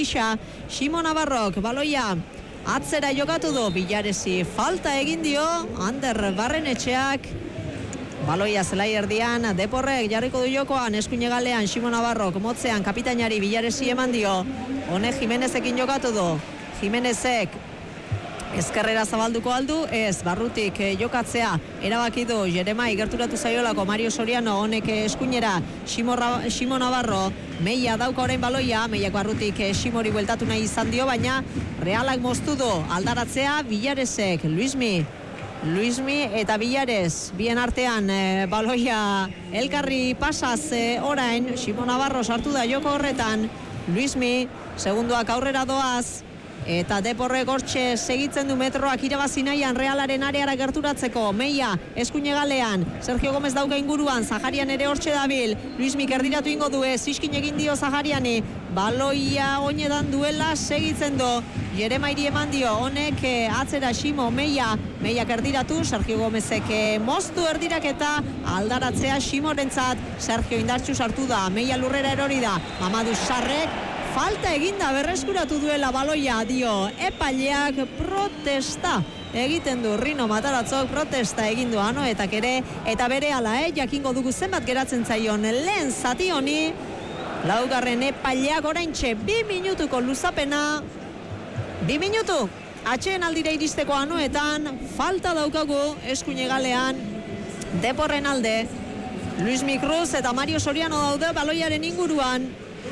gisa. Ximo Navarrok baloia atzera jokatu du, Villaresi falta egin dio, Ander Barrenetxeak baloia zelai erdian, Deporrek jarriko du jokoan, eskuinegalean Ximo Navarrok motzean kapitainari Villaresi eman dio, honek Jimenezekin jokatu du, Jimenezek ezkerrera zabalduko aldu, ez, barrutik jokatzea erabaki du Jeremai gerturatu zaiolako Mario Soriano, honek eskuinera Ximo Navarro, Meia dauka orain baloia, Meiak barrutik Ximori bueltatu nahi izan dio, baina Realak moztu du, aldaratzea Villaresek, Luismi eta Villares, bien artean baloia elkarri pasaz orain, Ximo Navarro sartu da joko horretan, Luismi, segundoak aurrera doaz, eta Deporrek hortxe segitzen du metroak irabazi nahian Realaren areara gerturatzeko. Meia eskuinegalean, Sergio Gomez dauka inguruan, Zaharian ere hortxe dabil, Luismik erdiratu ingo du, iskin egin dio Zahariani, baloia oinetan duela segitzen du, Jeremairi eman dio, honek atzera Ximo, Meiak erdiratu, Sergio Gomezek moztu erdiraketa, aldaratzea Ximorentzat, Sergio indartxu sartu da, Meia lurrera erori da, Mamadou Sarrek falta eginda berreskuratu duela baloia dio, epaileak protesta egiten du, Rino Mataratzok protesta egin du Anoetak ere, eta berehala jakingo dugu zenbat geratzen zaion lehen zati honi, laugarren epaileak oraintxe 2 minutuko luzapena, 2 minutu atxeen aldira iristeko Anoetan, falta daukagu eskuinegalean Deporren alde, Luismi Cruz eta Mario Soriano daude baloiaren inguruan.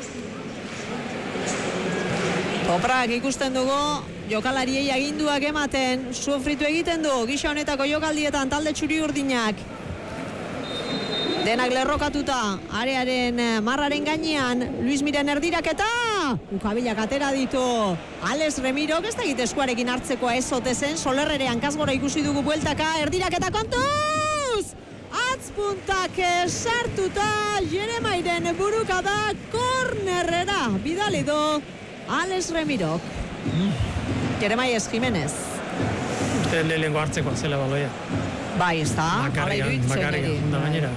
Toprak ikusten dugu, jokalariei aginduak ematen, sufritu egiten du, gisa honetako jokaldietan talde txuri urdinak. Denak lerrokatuta, arearen marraren gainean, Luismiren erdiraketa, ukabilak atera ditu, Alex Remiro, ez da egite eskuarekin hartzeko ezote zen, Solerrere hankazgora ikusi dugu bueltaka, erdiraketa kontuz! Atzpuntak sartuta, Jeremairen burukada kornerrera, bidali du, Alex Remirok. Jeremai ez Jimenez. Lehenko hartzeko zela baloia. Bai, ez da. Bakarrikan, da gainera.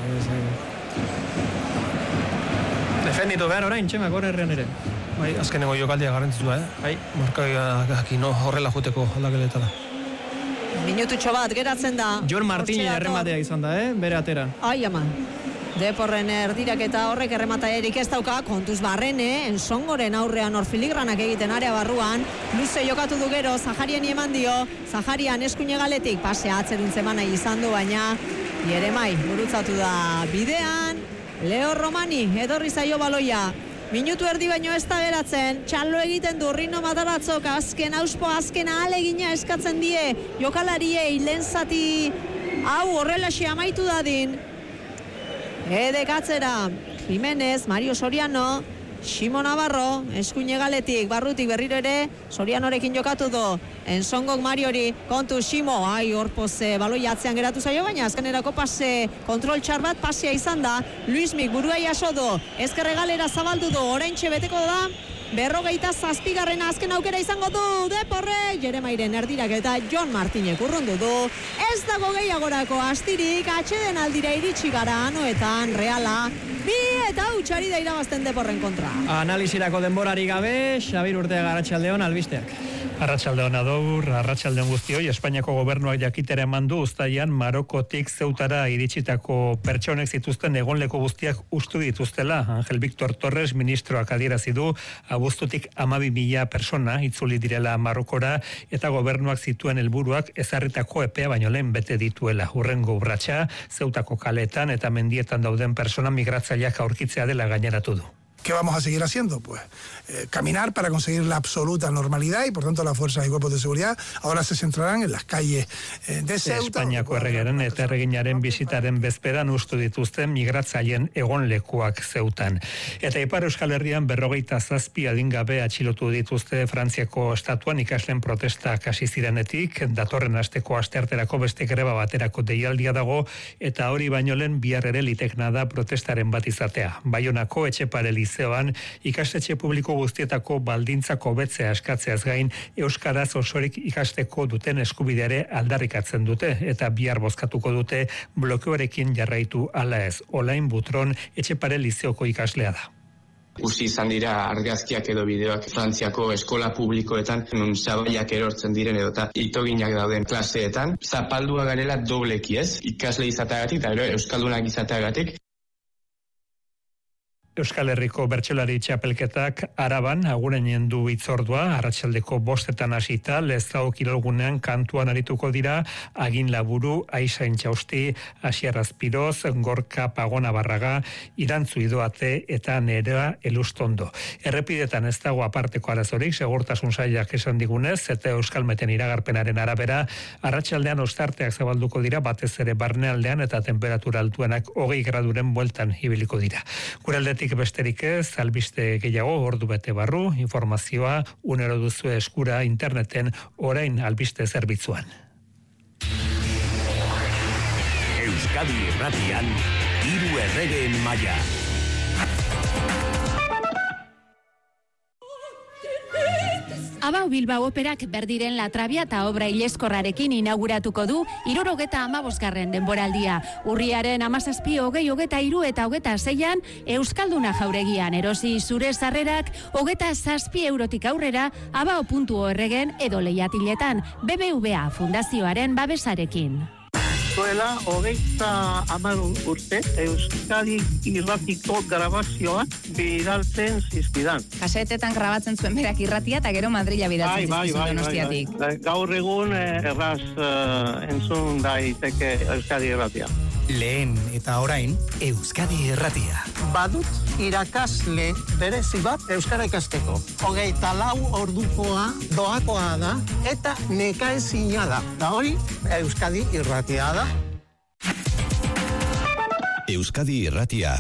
Defenditu behar orain, txema, kornerrean ere. Bai, azkeneko jokaldia garrantzitsua, Bai, markai horrela juteko aldakeletara. Minututxo bat geratzen da. Jon Martínez errematea izan da, bere atera. Ai, ama. Deporren erdiraketa horrek erremata erik ez dauka, kontuz Barrene, Ensongoren aurrean hor filigranak egiten area barruan, luze jokatu du gero, Zahariani eman dio, Zaharian eskuinegaletik pasea atzeruntzen nahi izan du, baina Jeremai gurutzatu da bidean, Leo Romani edorri zaio baloia, minutu erdi baino ez da geratzen, txalo egiten du Rino Mataratzok, azken auspo, azken ahalegina eskatzen die, jokalariei lehen zati hau horrelaxe amaitu dadin, Edekatzera, Jimenez, Mario Soriano, Ximo Navarro, eskuinegaletik, barrutik berriro ere, Sorianorekin jokatu du, Ensongok Mariori, kontu Ximo, horpoze baloia atzean geratu zaio, baina azkenerako pase, kontrol txar bat pasea izan da, Luismik burua jaso du, ezkerre galera zabaldu du, oraintxe beteko da, 57. azken aukera izango du, Deporre, Jeremairen erdirak eta Jon Martínez urrundu du, ez dago gehiagorako astirik, atxeden aldira iritsi gara Anoetan, Reala, 2 eta utxari da irabazten Deporren kontra. Analizirako denborari gabe, Xabir Urteaga Arratsaldeon albisteak. Arratsaldeon adur, arratsaldeon guztioi, Espainiako gobernuak jakitera eman du uztailean Marokotik Zeutara iritsitako pertsonek zituzten egonleko guztiak ustu dituztela. Angel Victor Torres ministroak adierazi du abuztutik 12.000 persona itzuli direla Marokora eta gobernuak zituen helburuak ezarritako epea baino lehen bete dituela. Hurrengo urratsa Zeutako kaletan eta mendietan dauden persona migratzaileak aurkitzea dela gaineratu du. ¿Qué vamos a seguir haciendo? Pues caminar para conseguir la absoluta normalidad y por tanto las fuerzas y cuerpos de seguridad ahora se centrarán en las calles de Ceuta. Espainiako erregearen eta erreginaren bisitaren bezperan ustu dituzten migratzaileen egonlekuak Zeutan. Eta Ipar Euskal Herrian 57 adingabe atxilotu dituzte Frantziako estatuan ikasleen protestak hasi zirenetik, datorren asteko astearterako beste greba baterako deialdia dago eta hori baino lehen bihar ere litekna da protestaren bat izatea. Baionako Etxepare Lizeoan ikastetxe publiko guztietako baldintzako hobetzea eskatzeaz gain euskaraz osorik ikasteko duten eskubideare aldarrikatzen dute eta bihar bozkatuko dute blokeorekin jarraitu ala ez. Olain Butron Etxepare Lizeoko ikaslea da. Ikusi izan dira argazkiak edo bideoak Frantziako eskola publikoetan, nun zabaiak erortzen diren edota itoginak dauden klaseetan. Zapaldua garela dobleki, ez? Ikasle izateagatik eta euskaldunak izateagatik. Euskal Herriko bertsolari txapelketak Araban agurenien du hitzordua, arratsaldeko 5:00 hasita, Lezao kirolgunean kantuan arituko dira Agin Laburu, Aisain Txausti, Asier Azpiroz, Gorka Pagona Barraga, Irantzu Idoate eta Nerea Elustondo. Errepidetan ez dago aparteko arazorik, segurtasun sailak esan digunez, eta Euskalmeten iragarpenaren arabera, arratsaldean ostarteak zabalduko dira, batez ere barnealdean eta temperatura altuenak 20 graduren bueltan ibiliko dira. Guraldetik besterik ez, albiste gehiago ordu bete barru, informazioa unero duzu eskura interneten orain albiste zerbitzuan. Euskadi Irratian, 3 erregeen maila. Abau Bilbao Operak berdiren La Traviata obra ileskorrarekin inauguratuko du 75. denboraldia. Urriaren 17, 20, 23 eta 26an Euskalduna jauregian erosi zure sarrerak 27 eurotik aurrera abao.orgen edo lehiatiletan BBVA Fundazioaren babesarekin. Zuela, 30 urte, Euskadi Irratiko grabazioak bidaltzen zizkidan. Kasetetan grabatzen zuen berak irratia eta gero Madrila bidaltzen zizkizun Donostiatik. Gaur egun erraz entzun daiteke Euskadi Irratia. Lehen eta orain, Euskadi Irratia. Badut irakasle berezi bat euskara ikasteko. 24 ordukoa doakoa da eta nekaezina da. Da hori, Euskadi Irratia da. Euskadi Irratia.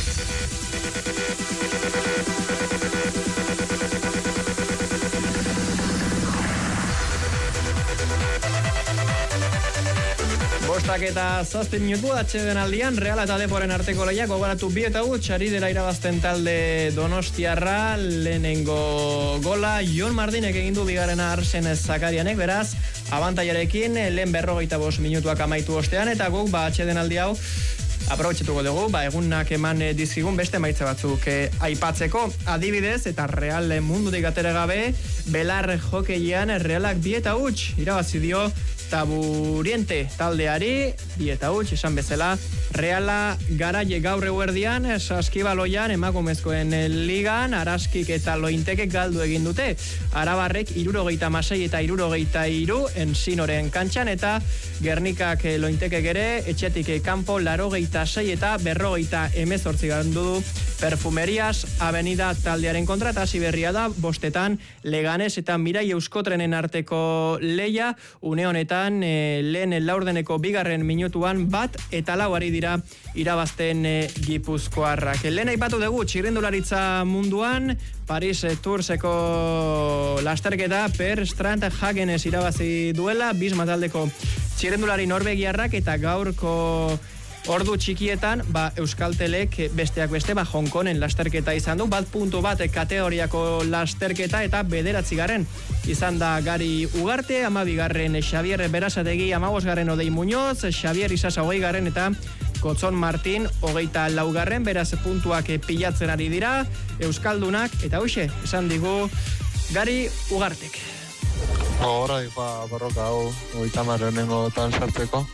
Bostak eta 7 minutu atxeden aldian, Reala eta Deporen arteko lehiak gogoratu 2-0, ari dela irabazten talde Donostiarra, lehenengo gola, Jon Mardinek egin du bigarrena Arsen Zakarianek, beraz, abantaiarekin, lehen 45 minutuak amaitu ostean, eta guk, atxeden aldi hau, aprobetxetuko dugu, egunak eman dizkigun beste maitza batzuk aipatzeko. Adibidez, eta Real mundutik atera gabe, Belar jokeian Realak 2-0 irabazi dio Taburiente taldeari, 2-0 esan bezala, Reala garaie gaur eguerdian, Saskibaloian emakumezkoen ligan, Araskik eta Lointekek galdu egin dute. Arabarrek 76 eta 63 Ensinoren kantxan, eta Gernikak Lointekek ere, etxetik kanpo 86 eta 58 gandu du Perfumerias Avenida taldearen kontra, eta hasi berria da, 5 Leganes eta Mirai Euskotrenen arteko leia, une honetan lehen laurdeneko bigarren minutuan 1-4 ari dira irabazten gipuzkoarrak. Lehen aipatu dugu txirrindularitza munduan, Paris Tourseko lasterketa Per Strand Hagenes irabazi duela, Bisma taldeko txirrindulari norvegiarrak, eta gaurko ordu txikietan, Euskaltelek besteak beste, Hong Kongen lasterketa izan du, 1.1 kategoriako lasterketa, eta 9. izan da Gari Ugarte, 12. Xavier Berazategi, 15. Odei Muñoz, Xavier Isasa 20. eta Kotzon Martin 24. Beraz puntuak pilatzen ari dira Euskaldunak, eta hoxe, esan digu Gari Ugartek. Horai, borroka hau, 30. tal sartzeko,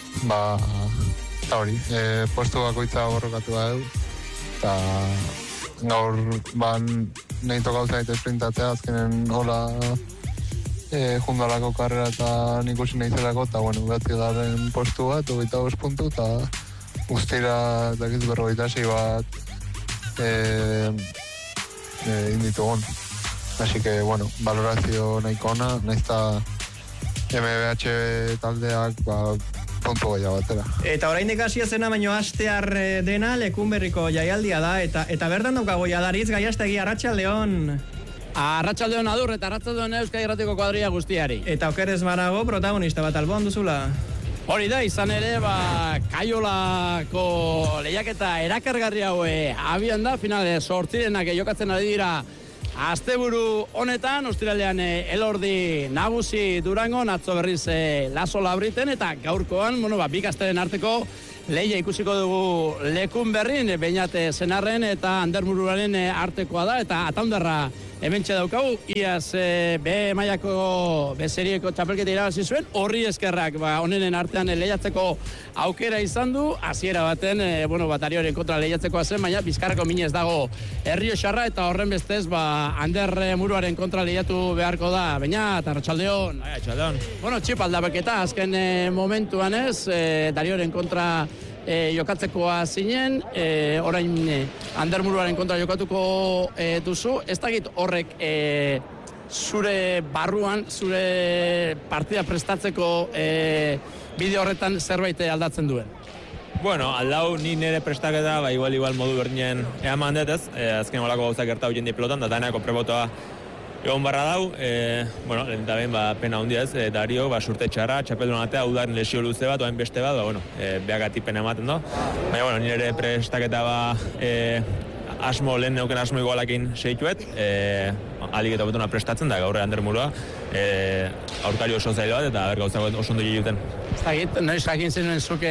eta hori, postu bakoitza borrokatu da edu, eta gaur nahi tokauza eta esprintatzea, azkenen hola jundalako karrera eta nik usi nahi zelako, eta behatzi garen postu bat, 25 puntu, eta guztira, dakiz 46 bat inditugun. Así que, valorazio nahiko ona, naizta MBH taldeak, puntu gehiago batera. Eta oraindik hasia zena baino astear dena Lekunberriko jaialdia da, eta bertan daukago Jadaritz Gaiastegi, arratsaldeon. Arratsaldeon adur, eta arratsaldeon Euskadi Irratiko kuadrilla guztiari. Eta okerez marago protagonista bat alboan duzula. Hori da, izan ere, Kaiolako lehiaketa erakargarri haue abian da, finale 8 jokatzen ari dira asteburu honetan, ostiralean Elordi nagusi Durangon, atzo berriz Laso Labriten, eta gaurkoan, bi gazteren arteko lehia ikusiko dugu lekun berrin, Beñat Senarren eta Ander Muruaren artekoa da, eta Ataundarra hementxe daukagu, iaz B mailako bezerieko txapelketa irabazi zuen, horri eskerrak, honenen artean lehiatzeko aukera izan du, hasiera baten, Darioren kontra lehiatzeko zen, baina Bizkarreko minez dago Errioxarra, eta horren bestez, Ander Muruaren kontra lehiatu beharko da, Beñat, arratsaldeon. Arratsaldeon. Txip aldapelketa, azken momentuan ez, Darioren kontra jokatzekoa zinen, orain Ander Muruaren kontra jokatuko duzu, ez dakit horrek zure barruan, zure partida prestatzeko bideo horretan zerbait aldatzen duen? Aldau ni nire prestaketa, igual modu berdinen eman detez, azken olako gauzak gertau jendi pelotan, da daneako prebotoa egon barra dau, lehen eta behin pena handia ez, Dario, surte txarra, txapeldun atea, udaren lesio luze bat, oain beste bat, behagati pena ematen do. Baina, nire prestaketa asmo, lehen neuken asmo igualakin seituet, alik eta betona prestatzen da, gaurre Ander Murua, aurkari oso zailo bat, eta gauzak oso ondo jiluten. Ez dakit, noiz jakin zenuen zuke,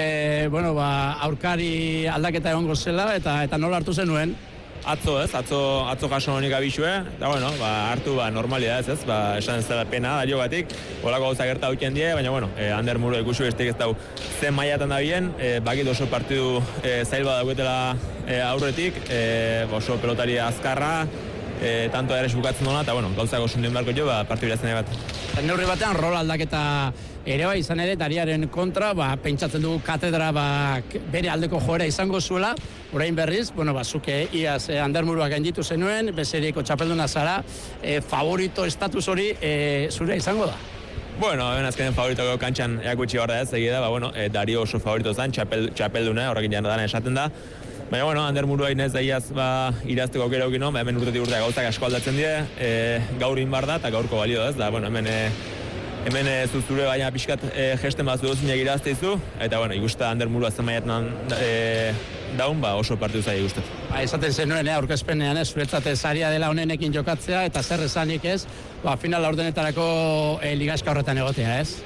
aurkari aldaketa egongo zela, eta nola hartu zenuen? Atzo jaso honik abixue, eta hartu normalia ez, esan ez dela pena dario batik, holako gauza gerta duten die, baina Ander Murua ikusi bestik ez dau zen mailatan da bien, bakit oso partidu zail bat dauketela aurretik, oso pelotari azkarra, tanto ere bukatzen dona, eta gauzak oso nien beharko jo, partidu irazen bat. Neurri batean rol aldaketa ere izan ere, Dariaren kontra, pentsatzen dugu katedra bere aldeko joera izango zuela, orain berriz, zuke iaz Ander Muruak gainditu zenuen, bezerieko txapelduna zara, favorito estatus hori zure izango da? Hemen azkenen favoritoko kantxan eakutsi horra ez, egida, Dario oso favorito zen, txapelduna, horrekin jana dana esaten da. Baina, Ander Murua inez da iaz irazteko aukera okino, hemen urtetik urteak gauzak asko aldatzen die, gaur inbar da, eta gaurko balio da ez, da, hemen zuzure baina pixkat gesten bat zuduzinak irazteizu, eta ikusta Ander Murua zen maiatan daun, oso partidu zai ikustet. Esaten zenuen, aurkezpenean ez, zuretzat zaria dela honenekin jokatzea, eta zer esanik ez, final laurdenetarako ligaska horretan egotea ez?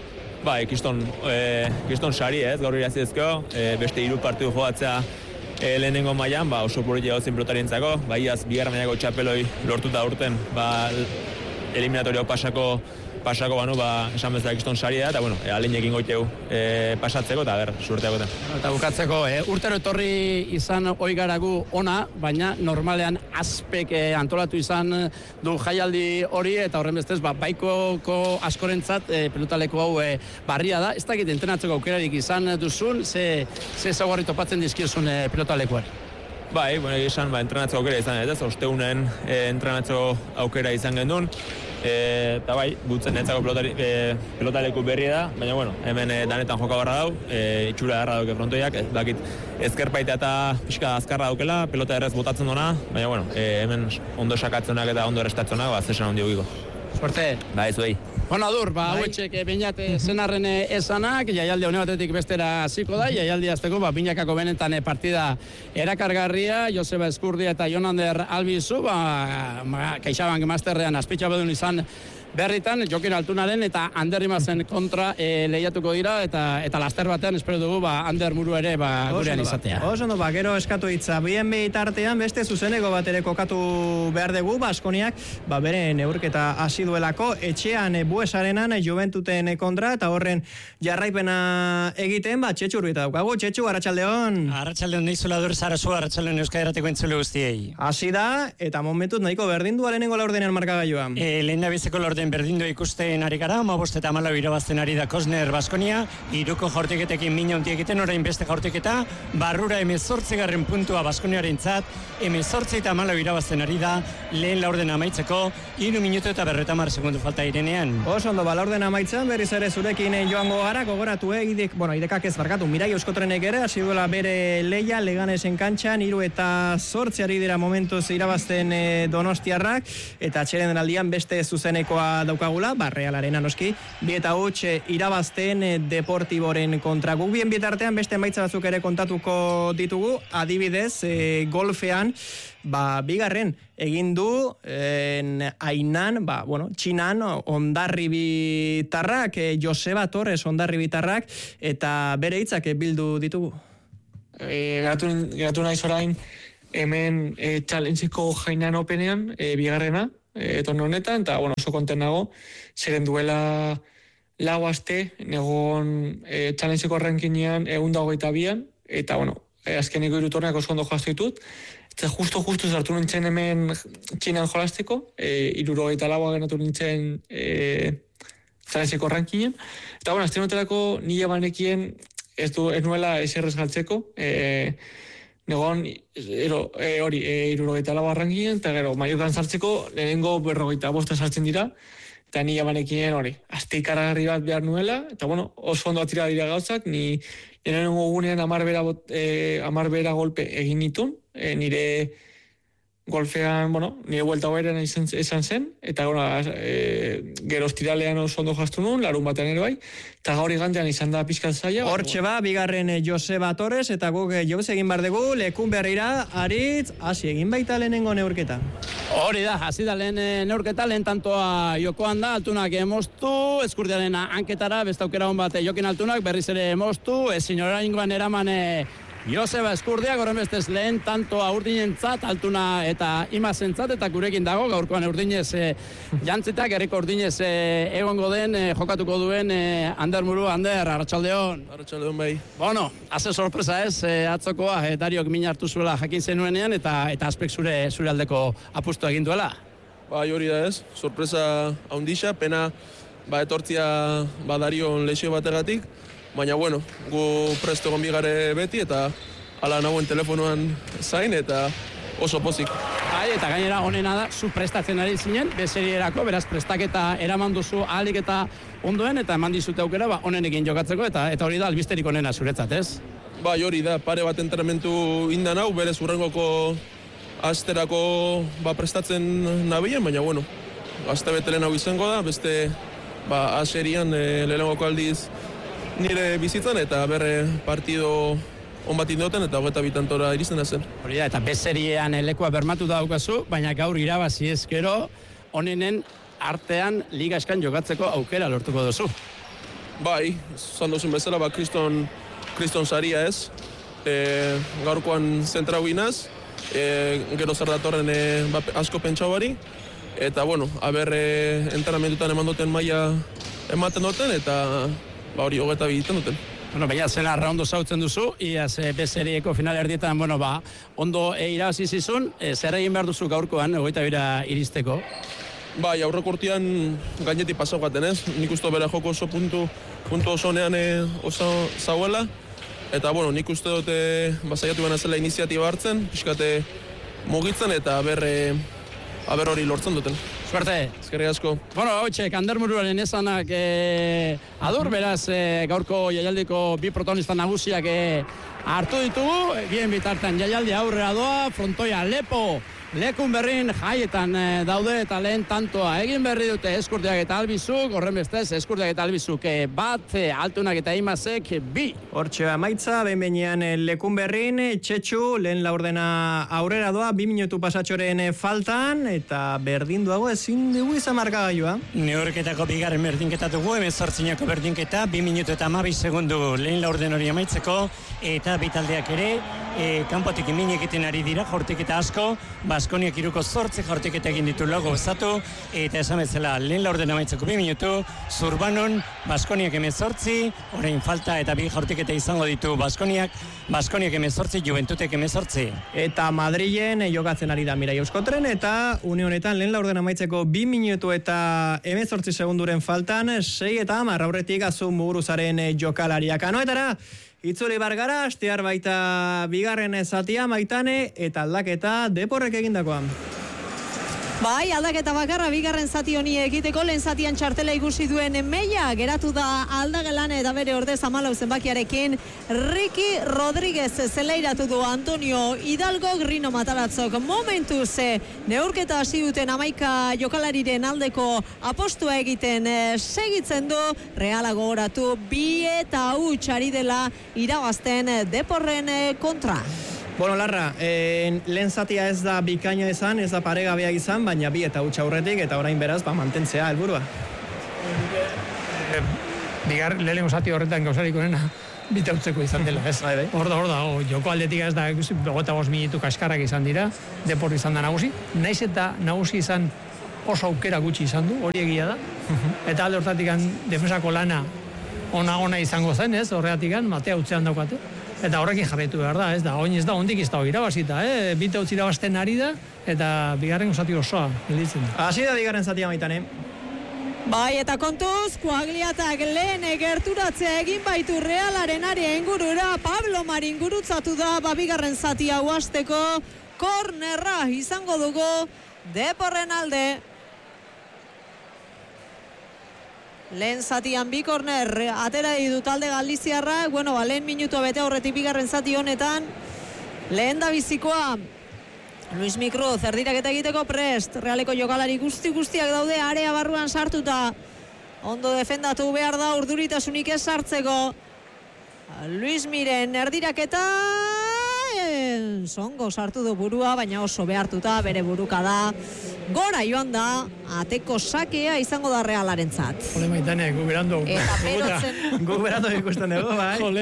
Kiston sari ez, gaur irazizko, beste 3 partidu jogatzea lehenengo mailan, oso politia gozien pelotarientzako, iaz bigarra mailako txapeloi lortuta urten, eliminatorio pasako banu, esan bezala kiston saria, eta alinekin goiteu pasatzeko, eta suerteago eta. Eta bukatzeko, urtero etorri izan oigaragu ona, baina normalean azpek antolatu izan du jaialdi hori, eta horren bestez, baikoko askorentzat pelotaleko hau barria da. Ez dakit entrenatzeko aukerarik izan duzun, ze zaugarri topatzen dizkizun pelotalekuari? Esan, entrenatzeko aukera izan ez, osteunen entrenatzeko aukera izan gendun, eta gutzen netzako pelotaleku berria da, baina hemen danetan joka barra dau, itxura erra dauke frontoiak, dakit ezkerpaita eta pixka azkarra daukela, pelota errez botatzen dona, baina hemen ondo sakatzenak eta ondo errestatzenak, zesan handi gugiko. Suerte! Zuei. Adur, hauetxek Beñat Senarren esanak, jaialdi hone batetik bestera hasiko da, jaialdi azteko, binakako benetan partida erakargarria, Joseba Eskurdia eta Jonander Albizu, Kaixabank Masterrean azpitxabedun izan berritan, Jokin Altunaren eta Ander Rimazen kontra lehiatuko dira, eta laster batean espero dugu Ander Muru ere gurean izatea. Oso ondo, gero eskatu hitza. Bien bitartean beste zuzeneko bat ere kokatu behar dugu, Baskoniak, bere neurketa hasi duelako, etxean Buesarenan Juventuten kontra, eta horren jarraipena egiten, Txetxu Urbita daukagu. Txetxu, arratsaldeon. Arratsaldeon neizola dur Sarasua, arratsaldeon Euskadi Irratiko entzule guztiei. Hasi da, eta momentuz nahiko berdindua lehenengo laurdenean markagailuan. Lehen da bizeko laurden berdindu ikusten ari gara, 15 eta 14 irabazten ari da Kosner Baskonia, 3 jaurtiketekin min handia egiten, orain beste jaurtiketa, barrura 18. puntua Baskoniarentzat, 18 eta 14 irabazten ari da, lehen laurden amaitzeko, 3 minutu eta 50 segundu falta irenean. Oso ondo, laurden amaitzen, berriz ere zurekin joango gara, gogoratu idekak ez barkatu, Mirai Euskotrenek ere, hasi duela bere leia, Leganesen kantxan, 3 eta 8 ari dira momentuz irabazten Donostiarrak, eta atxeren aldian beste zuzenekoa daukagula, Realaren noski, 2-8 irabazten Deportiboren kontra. Guk bien bitartean beste emaitza batzuk ere kontatuko ditugu, adibidez, golfean, bigarren egin du Ainan, Txinan Hondarribitarrak, Joseba Torres Hondarribitarrak, eta bere hitzak bildu ditugu. geratu naiz orain hemen challengeko jainan openean, bigarrena, torneo honetan, eta oso konten nago, zeren duela 4 aste, negon challengeko rankingean 122an, eta azkeneko 3 torneak oso ondo joaztu ditut, eta justo zartu nintzen hemen Txinan jolasteko, 74a genatu nintzen challengeko rankingen, eta azten hotelako nila banekien ez nuela eserrez galtzeko, negon, hori, 74 rankingen, eta gero, Mallorcan sartzeko, lehenengo 45 sartzen dira, eta nila banekien hori, azte ikaragarri bat behar nuela, eta oso ondo atira dira gauzak, ni lehenengo gunean 10 bera golpe egin nitun, nire golfean, nire buelta hoberan izan zen, eta gero ostiralean oso ondo jaztu nun, larun batean ere bai, eta gaur igandean izan da pizkat zaila. Hortxe ba, bigarren Joseba Torres, eta guk jobez egin bar dugu, lekun beharreira, Aritz, hasi egin baita lehenengo neurketa. Hori da, hasi da lehen neurketa, lehen tantoa jokoan da, Altunak moztu, eskurdiaren hanketara, beste aukera hon bat jokin Altunak, berriz ere moztu, ezin oraingoan eraman Joseba Eskurdia, gorren bestez lehen tantoa urdinentzat, Altuna eta Imazentzat, eta gurekin dago, gaurkoan urdinez jantzitak, herriko urdinez egongo den, jokatuko duen Ander Muru. Ander, arratsaldeon. Arratsaldeon bai. Haze sorpresa ez, atzokoa, Dariok min hartu zuela jakin zenuenean, eta aspek zure aldeko apustu egin duela. Bai, hori da ez, sorpresa haundixa, pena etortzia Darion lesio bategatik, baina gu presto egon bigare beti eta ala nagoen telefonoan zain eta oso pozik. Eta gainera honena da, zu prestatzen ari zinen, bezerierako, beraz prestaketa eraman duzu ahalik eta ondoen, eta eman dizute aukera honenekin jokatzeko, eta hori da albisterik onena zuretzat, ez? Bai, hori da, pare bat entrenamentu indan hau, berez urrengoko asterako prestatzen nabien, baina aste betelen hau izango da, beste aserian lehenengoko aldiz nire bizitzan, eta berre partido on bat indoten, eta 22 tantora iristen zen. Hori da, eta bezeriean lekua bermatu daukazu, baina gaur irabazi ezkero, honenen artean liga eskan jokatzeko aukera lortuko duzu. Bai, zan duzun bezala, Kriston Saria ez, gaurkoan zentrau inaz, gero zer datorren asko pentsau bari, eta aber entrenamentutan eman duten maila ematen duten, eta hori 22 egiten duten. Baina zela ondo zautzen duzu, iaz bezerieko final erdietan, ondo irabazi zizun, zer egin behar duzu gaurkoan, 22 iristeko? Bai, aurreko urtean gainetik pasau gaten ez, nik uste bera joko oso puntu oso nean oso zauela, eta nik uste dute basaiatu baina zela iniziatiba hartzen, pixkate mugitzen eta aber hori lortzen duten. Suerte. Eskerrik asko. Hotxek, Ander Muruaren esanak adur, beraz gaurko jaialdiko bi protagonista nagusiak hartu ditugu, bien bitartan jaialdi aurrera doa, frontoia lepo, lekun berrin jaietan daude, eta lehen tantoa egin berri dute Eskurdiak eta Albizuk, horren bestez Eskurdiak eta Albizuk bat, Altunak eta Imazek bi. Hortxe amaitza, behin lekun berrin, Txetxu, lehen laurdena aurrera doa, 2 minutu pasatxoren faltan, eta berdin duago ezin dugu izan markagailua. Neurketako bigarren berdinketa dugu, 18 berdinketa, 2 minutu eta 12 segundu lehen laurden hori amaitzeko, eta bitaldeak ere, kanpotik min egiten ari dira, jortiketa asko, Baskoniak iruko 8 jortiketa egin ditu logo bezatu, eta esan bezala lehen laurden amaitzeko 2 minutu, Zurbanon, Baskoniak 18, orain falta eta 2 jortiketa izango ditu Baskoniak 18, Juventutek 18. Eta Madrilen jokatzen ari da Mirai Euskotren, eta une honetan lehen laurden amaitzeko 2 minutu eta 18 segunduren faltan, 6 eta 10 aurretik Azu Muguruzaren jokalariak. Anoetara, itzuli bargara, astear baita bigarren zatia Maitane, eta aldaketa Deporrek egindakoa. Bai, aldaketa bakarra bigarren zati honi egiteko, lehen zatian txartela ikusi duen Meia, geratu da aldagelan eta bere ordez 14 zenbakiarekin, Ricky Rodríguez zeleiratu du Antonio Hidalgo, Grino Mataratzok momentuz neurketa hasi duten 11 jokalariren aldeko apostua egiten segitzen du, Reala gogoratu 2 eta huts ari dela irabazten Deporren kontra. Larra, lehen zatia ez da bikaina izan, ez da paregabeak izan, baina 2 eta huts aurretik, eta orain beraz, mantentzea helburua. Lehenengo zati horretan gauzarik onena, bitautzeko izan dela, ez? Hor da, joko aldetik ez da, 25 minutu kaskarrak izan dira, Depor izan da nagusi, naiz eta nagusi izan oso aukera gutxi izan du, hori egia da, eta alde hortatik defensako lana ona izango zen, ez? Horregatik matea utzean daukate, eta horrekin jarraitu behar da, ez da, oin ez da, ondik ez da irabazita, bita utzi irabazten ari da, eta bigarren zati osoa, gelditzen da. Hasi da bigarren zatia maitane. Bai, eta kontuz, Koagliatak lehen gerturatzea egin baitu Realaren area ingurura, Pablo Marin gurutzatu da, bigarren zatia hasteko, kornerra izango dugu, Deporren alde. Lehen zatian bi korner, atera ditu talde Galiziarra, lehen minutua bete aurretik bigarren zati honetan, lehen da bizikoa, Luis Mikruz, erdiraketa egiteko prest, Realeko jokalari guztiak daude, area barruan sartuta, ondo defendatu behar da, urduritasunik ez sartzeko, Luis Miren, erdiraketa, zongo sartu du burua, baina oso behartuta, bere buruka da, gora joan da, ateko sakea izango da Realarentzat. Jole maitane, guberando. Eta berotzen. Guberando ikusten dugu, bai. Jole.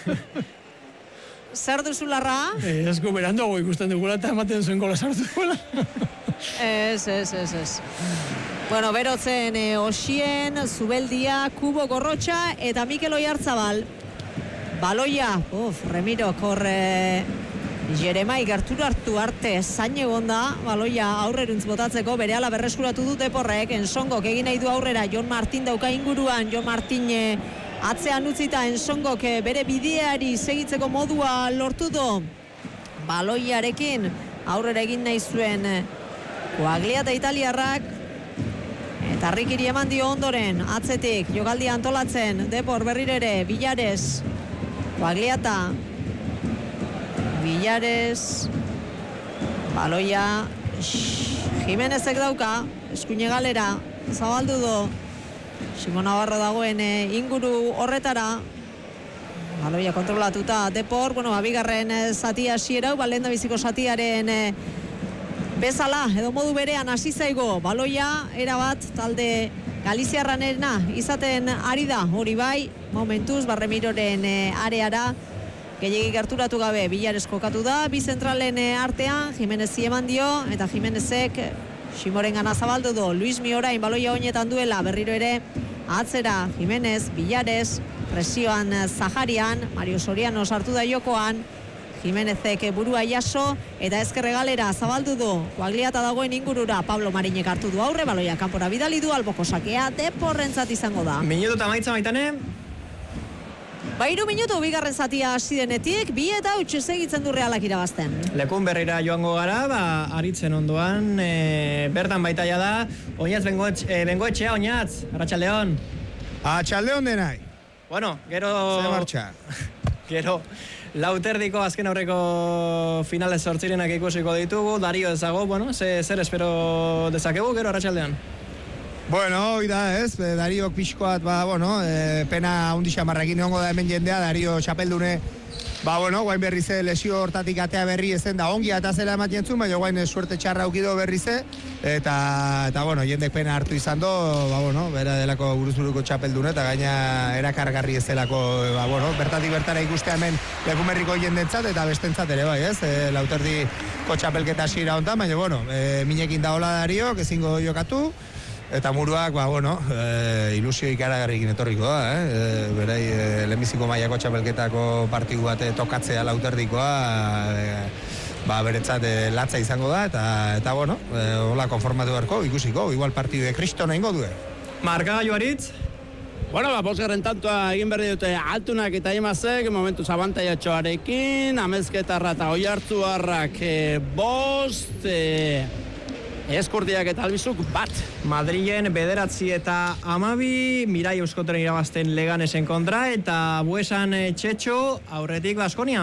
Zer duzu larra? Ez guberando ikusten dugula eta ematen zuen gola sartu duela. Ez. Bueno, berotzen Osien, Zubeldia, Kubo Gorrotxa eta Mikel Oiartzabal. Baloia, Remiro, korre... Jeremai gertura hartu arte zain egon da, baloia aurreruntz botatzeko, berehala berreskuratu dute Deporrek, Ensongok egin nahi du aurrera, Jon Martin dauka inguruan, Jon Martin atzean utzita, Ensongok bere bideari segitzeko modua lortu du, baloiarekin aurrera egin nahi zuen Koaglia eta Italiarrak, eta Rikiri eman dio ondoren, atzetik, jokaldia antolatzen, Depor berriro ere, Villares, Koagliata, Villares, baloia, Jimenezek dauka, eskuine galera, zabaldu du, Simon Navarro dagoen inguru horretara, baloia kontrolatuta Depor, bigarren zatia hasierau, lehen da biziko zatiaren bezala, edo modu berean hasi zaigo, baloia, erabat, talde Galiziarranena izaten ari da, hori bai, momentuz, Barremiroren areara, gehiagik gerturatu gabe, Villares kokatu da, bi zentralen artean, Jimenezi eman dio, eta Jimenezek Ximoren gana zabaldu du, Luis Mi orain baloia oinetan duela, berriro ere, atzera, Jimenez, Villares, presioan Zaharian, Mario Soriano sartu da jokoan, Jimenezek burua jaso, eta ezkerre galera zabaldu du, Koagliata dagoen ingurura, Pablo Marinek hartu du aurre, baloia kanpora bidali du, alboko sakea, Deporrentzat izango da. Minutu eta maitza maitane? 2 minutu bigarren zatia hasi denetik, 2 eta 8 segitzen du Realak irabazten. Lekun berrira joango gara, aritzen ondoan, bertan baitaia da, oinatz bengoetxea, oinatz, Arratxaldeon. Arratxaldeon denai. Bueno, gero... Zer martxa. Gero, lauterdiko azken aurreko finales zortzirenak ikusiko ditugu, Dario ezago, zer espero dezakegu, gero Arratxaldeon? Bueno, hoi da, ez, Dario pixkoat, pena hundi xamarrakin egongo da hemen jendea, Dario txapeldune, guain berri ze lesio hortatik atea berri ezen da ongi eta zela ematen zuen, baina guain suerte txarra aukido berri ze, eta jendek pena hartu izan do, bera delako buruzburuko txapeldune, eta gaina erakargarri ez delako, bertatik bertara ikustea hemen Lekumerriko jendentzat, eta bestentzat ere bai, ez, lauterdiko txapelketa hasiera hontan, baina, minekin daola Dario, ezingo jokatu, eta muruak, ilusio ikaragarrikin etorriko da, berai, lehenbiziko mailako txapelketako partidu bate tokatzea lauterdikoa, beretzat latza izango da, eta hola konformatu beharko, ikusiko, igual partidu de Kristo nahingo duen. Markagailu aritz? Bosgarren tantoa egin berri dute Altunak eta Imazek, momentu zabantaiatxoarekin, Amezketarra eta Oiartzuarrak bost, Eskurdiak eta Albizuk bat. Madrilen 9 eta 12, Mirai Euskoten irabazten Leganesen kontra, eta Buesan Txetxo aurretik Baskonia.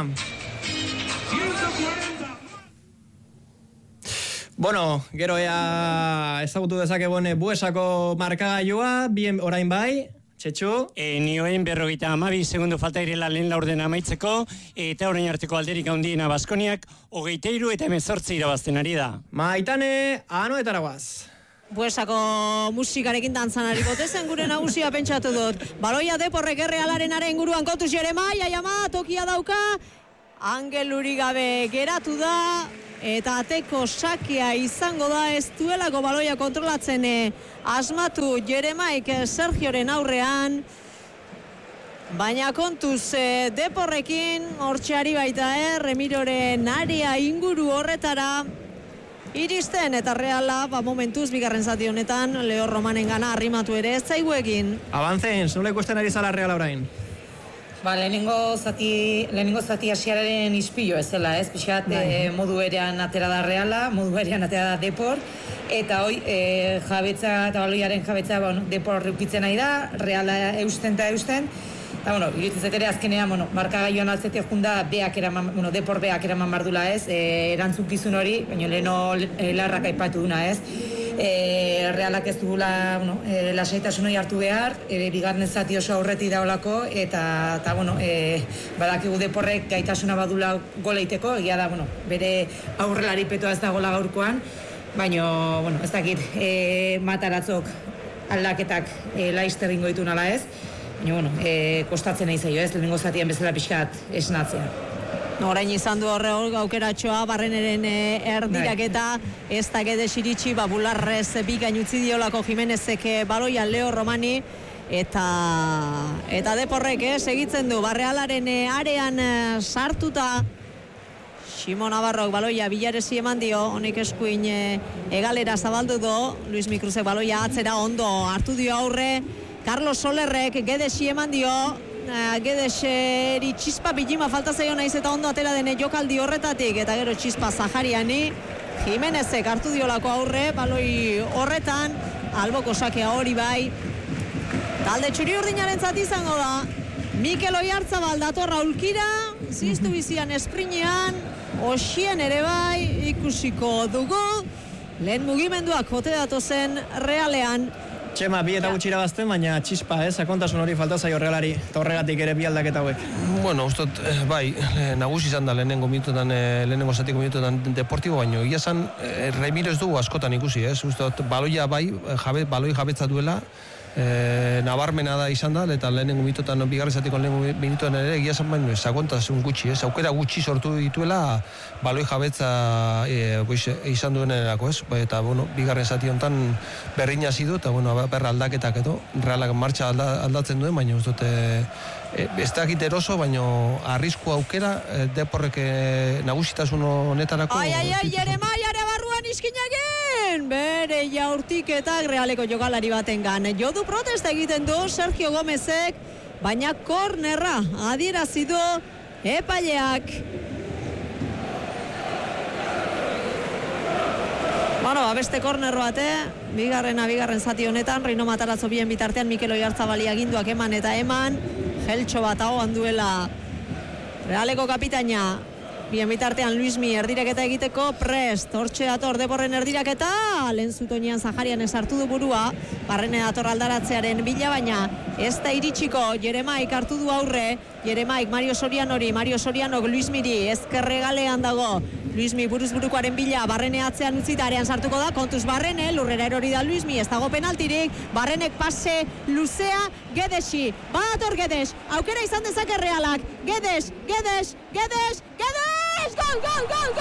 Gero ezagutu dezakegun Buesako markagailua, bien orain bai, Txetxo? Nioen 52 segundo falta irela lehen laurden amaitzeko, eta orain arteko alderik handiena Baskoniak, 23 eta 18 irabazten ari da. Maitane, anoetara guaz. Buesako musikarekin dantzan hariko tezen gure nagusia pentsatu dut. Baloia Deporrek Errealarenaren inguruan kontuz Jeremai, Aiama, tokia dauka. Angel Urigabe geratu da. Eta ateko sakea izango da, ez duelako baloia kontrolatzen asmatu Jeremaik Sergioren aurrean. Baina kontuz Deporrekin, hortxeari baita Remiroren area inguru horretara iristen, eta Reala, momentuz, bigarren zati honetan, Leo Romanen gana arrimatu ere ez zaigu egin. Abantzen, nola ikusten ari zala Reala orain? Lehenengo zati hasiaren ispillo ez zela, ez? Pixat, modu berean atera da Reala, modu berean atera da Depor, eta hoi, jabetza eta baloiaren jabetza, Depor rukitzen nahi da, Reala eusten eta eusten, eta, iruditzen zetere azkenean, markagaioan altzetik junda Depor beak eraman bardula, ez? Erantzukizun hori, baina leheno larrak aipatu duna, ez? Realak ez dugula, lasaitasun hori hartu behar, bigarren zati oso aurretik daolako, eta badakigu Deporrek gaitasuna badula goleiteko, egia da, bere aurrelari petoa ez da gola gaurkoan, baina, ez dakit, mataratzok aldaketak laizter ingo ditu nala ez, baina, kostatzen nahi zaio ez, lehenengo zatien bezala pixkat esnatzea. Orain izan du horre aukeratxoa, Barreneren erdiraketa, ez da Gedes iritsi, bularrez bikain utzi diolako Jimenezek baloia Leo Romani, eta Deporrek segitzen du, Barrealaren arean sartuta, Ximo Navarrok baloia Bilaresi eman dio, honek eskuin egalera zabaldu do, Luis Mikruzek baloia atzera ondo hartu dio aurre, Carlos Solerrek Gedesi eman dio, Gedeseri txispa bilima falta zaio naiz eta ondo atera dene jokaldi horretatik, eta gero txispa Zahariani, Jimenezek hartu diolako aurre, baloi horretan, alboko sakea hori bai, talde txuri urdinaren zati izango da, Mikel Oiartzabal datorra ulkira, ziztu bizian esprinean, Osien ere bai, ikusiko dugu, lehen mugimenduak jote datozen Realean. Txema, bi eta gutxira bazten, baina txispa, sakontasun hori falta zaio Realari, eta horregatik ere bi aldaketa hauek. Bueno, ustot, bai, nagusi izan da lehenengo zatiko minututan Deportibo, baino, ia zan, Remiro ez dugu askotan ikusi, ustot, baloia bai, baloi jabetza duela, nabarmena da izan da, eta lehenengo minututan, bigarren zatiko lehenengo minututan ere, egia zan baino, sakontasun gutxi, aukera gutxi sortu dituela, baloi jabetza izan duenerako, eta, bigarren zati honetan berdina zidu, eta, berra aldaketak edo, Realak martxa aldatzen duen, baina ez dute, ez dakit eroso, baina arrisku aukera, Deporrek nagusitasun honetarako... Jeremai, barruan iskinagin! Bere jaurtiketak Realeko jokalari batengan. Jodu protesta egiten du Sergio Gomezek, baina kornerra adierazi du epaileak. Beste korner bate, bigarren zati honetan, Reino Matarazzo bien bitartean Mikel Oiartzabal aginduak eman eta eman, jeltxo bat ahoan duela Realeko kapitaina, bien bitartean Luismi erdiraketa egiteko prest, hortxe dator Deporren erdiraketa, lehen zutoinean Zaharian esartu du burua, Barrene dator aldaratzearen bila, baina ez da iritsiko, Jeremaik hartu du aurre, Jeremaik Mario Sorianok Luismiri ezkerregalean dago, Luismi buruzburukoaren bila, Barrene atzean utzita arean sartuko da, kontuz Barrene, lurrera erori da Luismi, ez dago penaltirik, Barrenek pase luzea, Gedesi, badator Gedes, aukera izan dezake Realak, Gedes, gol!